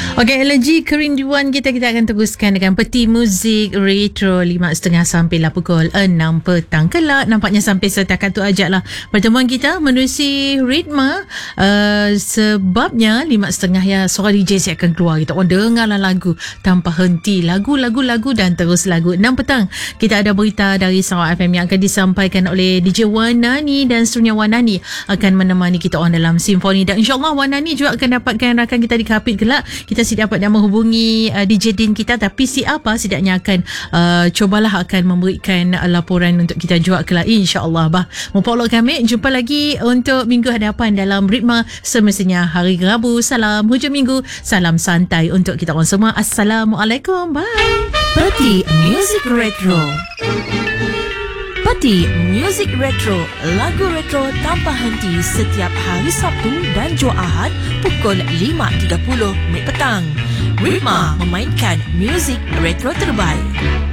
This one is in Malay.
Okey, elegi kerinduan kita akan teruskan dengan peti muzik retro 5.30 sampailah pukul 6 petang kelak. Nampaknya sampai setakat tu ajalah pertemuan kita menerusi ritma. Sebabnya 5.30 ya, suara DJ saya akan keluar. Kita orang dengarlah lagu tanpa henti. Lagu dan terus lagu. 6 petang kita ada berita dari Sarawak FM yang akan disampaikan oleh DJ Wanani dan seterusnya. Wanani akan menemani kita orang dalam simfoni, dan insyaAllah Wanani juga akan dapatkan rakan kita di Kapit kelak. Kita si dapat nak menghubungi DJ Din kita, tapi si apa setidaknya akan cubalah akan memberikan laporan untuk kita juga kelak, insyaAllah. Mempolok kami jumpa lagi untuk minggu hadapan dalam ritma semestinya hari Rabu. Salam hujung minggu, salam santai untuk kita orang semua. Assalamualaikum, bye. Peti Music Retro. Peti Music Retro, lagu retro tanpa henti setiap hari Sabtu dan Jumaat pukul 5.30 petang. Ritma memainkan muzik retro terbaik.